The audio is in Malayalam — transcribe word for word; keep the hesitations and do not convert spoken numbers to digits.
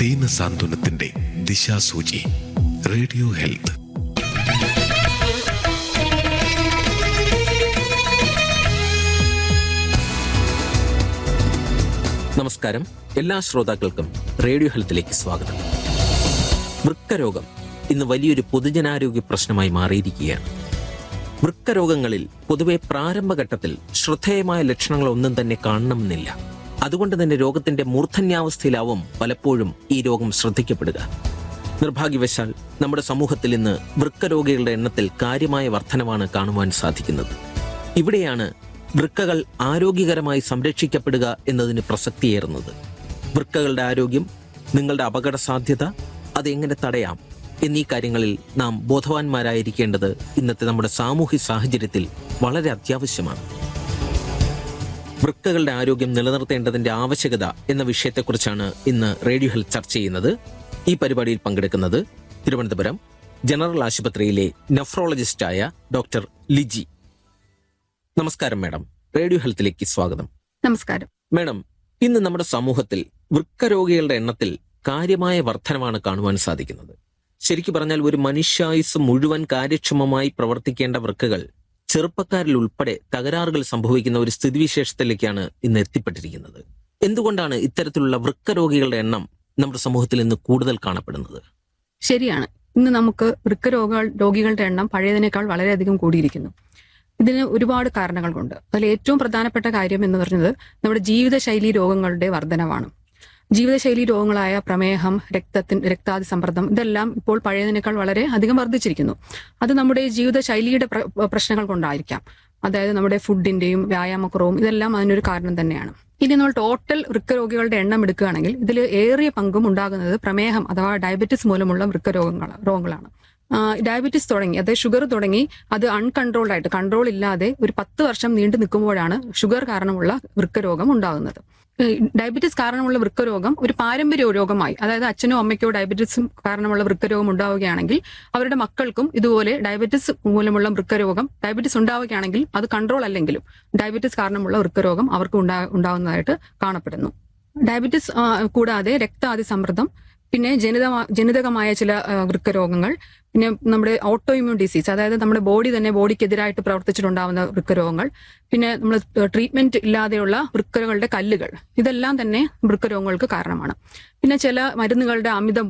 ദീനസാന്ത്വനത്തിന്റെ ദിശാസൂചി. Radio health. നമസ്കാരം. എല്ലാ ശ്രോതാക്കൾക്കും റേഡിയോ ഹെൽത്തിലേക്ക് സ്വാഗതം. വൃക്കരോഗം ഇന്ന് വലിയൊരു പൊതുജനാരോഗ്യ പ്രശ്നമായി മാറിയിരിക്കുകയാണ്. വൃക്കരോഗങ്ങളിൽ പൊതുവെ പ്രാരംഭഘട്ടത്തിൽ ശ്രദ്ധേയമായ ലക്ഷണങ്ങളൊന്നും തന്നെ കാണണമെന്നില്ല. അതുകൊണ്ട് തന്നെ രോഗത്തിന്റെ മൂർധന്യാവസ്ഥയിലാവും പലപ്പോഴും ഈ രോഗം ശ്രദ്ധിക്കപ്പെടുക. നിർഭാഗ്യവശാൽ നമ്മുടെ സമൂഹത്തിൽ ഇന്ന് വൃക്കരോഗികളുടെ എണ്ണത്തിൽ കാര്യമായ വർധനവാണ് കാണുവാൻ സാധിക്കുന്നത്. ഇവിടെയാണ് വൃക്കകൾ ആരോഗ്യകരമായി സംരക്ഷിക്കപ്പെടുക എന്നതിന് പ്രസക്തിയേറുന്നത്. വൃക്കകളുടെ ആരോഗ്യം, നിങ്ങളുടെ അപകട സാധ്യത, അതെങ്ങനെ തടയാം എന്നീ കാര്യങ്ങളിൽ നാം ബോധവാന്മാരായിരിക്കേണ്ടത് ഇന്നത്തെ നമ്മുടെ സാമൂഹ്യ സാഹചര്യത്തിൽ വളരെ അത്യാവശ്യമാണ്. വൃക്കകളുടെ ആരോഗ്യം നിലനിർത്തേണ്ടതിന്റെ ആവശ്യകത എന്ന വിഷയത്തെക്കുറിച്ചാണ് ഇന്ന് റേഡിയോ ഹെൽത്ത് ചർച്ച ചെയ്യുന്നത്. ഈ പരിപാടിയിൽ പങ്കെടുക്കുന്നത് തിരുവനന്തപുരം ജനറൽ ആശുപത്രിയിലെ നെഫ്രോളജിസ്റ്റായ ഡോക്ടർ ലിജി. നമസ്കാരം മാഡം, റേഡിയോ ഹെൽത്തിലേക്ക് സ്വാഗതം. നമസ്കാരം മാഡം. ഇന്ന് നമ്മുടെ സമൂഹത്തിൽ വൃക്കരോഗികളുടെ എണ്ണത്തിൽ കാര്യമായ വർധനമാണ് കാണുവാൻ സാധിക്കുന്നത്. ശരിക്കു പറഞ്ഞാൽ ഒരു മനുഷ്യായുസ് മുഴുവൻ കാര്യക്ഷമമായി പ്രവർത്തിക്കേണ്ട വൃക്കകൾ ചെറുപ്പക്കാരിൽ ഉൾപ്പെടെ തകരാറുകൾ സംഭവിക്കുന്ന ഒരു സ്ഥിതിവിശേഷത്തിലേക്കാണ് ഇന്ന് എത്തിപ്പെട്ടിരിക്കുന്നത്. എന്തുകൊണ്ടാണ് ഇത്തരത്തിലുള്ള വൃക്കരോഗികളുടെ എണ്ണം നമ്മുടെ സമൂഹത്തിൽ ഇന്ന് കൂടുതൽ കാണപ്പെടുന്നത്? ശരിയാണ്, ഇന്ന് നമുക്ക് വൃക്കരോഗ രോഗികളുടെ എണ്ണം പഴയതിനേക്കാൾ വളരെയധികം കൂടിയിരിക്കുന്നു. ഇതിന് ഒരുപാട് കാരണങ്ങളുണ്ട്. അതിൽ ഏറ്റവും പ്രധാനപ്പെട്ട കാര്യം എന്ന് പറയുന്നത് നമ്മുടെ ജീവിതശൈലി രോഗങ്ങളുടെ വർധനവാണ്. ജീവിതശൈലി രോഗങ്ങളായ പ്രമേഹം, രക്തത്തിൻ രക്താതി സമ്മർദ്ദം, ഇതെല്ലാം ഇപ്പോൾ പഴയതിനേക്കാൾ വളരെ അധികം വർദ്ധിച്ചിരിക്കുന്നു. അത് നമ്മുടെ ജീവിതശൈലിയുടെ പ്രശ്നങ്ങൾ കൊണ്ടായിരിക്കാം. അതായത് നമ്മുടെ ഫുഡിന്റെയും വ്യായാമക്കുറവും ഇതെല്ലാം അതിനൊരു കാരണം തന്നെയാണ്. ഇനി നമ്മൾ ടോട്ടൽ വൃക്കരോഗികളുടെ എണ്ണം എടുക്കുകയാണെങ്കിൽ ഇതിൽ ഏറിയ പങ്കും ഉണ്ടാകുന്നത് പ്രമേഹം അഥവാ ഡയബറ്റിസ് മൂലമുള്ള വൃക്കരോഗങ്ങൾ രോഗങ്ങളാണ്. ഡയബറ്റിസ് തുടങ്ങി, അതായത് ഷുഗർ തുടങ്ങി അത് അൺകൺട്രോൾഡ് ആയിട്ട് കൺട്രോൾ ഇല്ലാതെ ഒരു പത്ത് വർഷം നീണ്ടു നിൽക്കുമ്പോഴാണ് ഷുഗർ കാരണമുള്ള വൃക്കരോഗം ഉണ്ടാകുന്നത്. ഡയബറ്റിസ് കാരണമുള്ള വൃക്കരോഗം ഒരു പാരമ്പര്യ രോഗമായി, അതായത് അച്ഛനോ അമ്മയ്ക്കോ ഡയബറ്റിസ് കാരണമുള്ള വൃക്കരോഗം ഉണ്ടാവുകയാണെങ്കിൽ അവരുടെ മക്കൾക്കും ഇതുപോലെ ഡയബറ്റിസ് മൂലമുള്ള വൃക്കരോഗം ഡയബറ്റിസ് ഉണ്ടാവുകയാണെങ്കിൽ അത് കൺട്രോൾ അല്ലെങ്കിലും ഡയബറ്റിസ് കാരണമുള്ള വൃക്കരോഗം അവർക്ക് ഉണ്ടാ ഉണ്ടാകുന്നതായിട്ട് കാണപ്പെടുന്നു. ഡയബറ്റിസ് കൂടാതെ രക്താതി സമ്മർദ്ദം, പിന്നെ ജനിത ജനിതകമായ ചില വൃക്കരോഗങ്ങൾ, പിന്നെ നമ്മുടെ ഓട്ടോ ഇമ്മ്യൂൺ ഡിസീസ്, അതായത് നമ്മുടെ ബോഡി തന്നെ ബോഡിക്കെതിരായിട്ട് പ്രവർത്തിച്ചിട്ടുണ്ടാവുന്ന വൃക്കരോഗങ്ങൾ, പിന്നെ നമ്മൾ ട്രീറ്റ്മെന്റ് ഇല്ലാതെയുള്ള വൃക്കകളുടെ കല്ലുകൾ, ഇതെല്ലാം തന്നെ വൃക്കരോഗങ്ങൾക്ക് കാരണമാണ്. പിന്നെ ചില മരുന്നുകളുടെ അമിത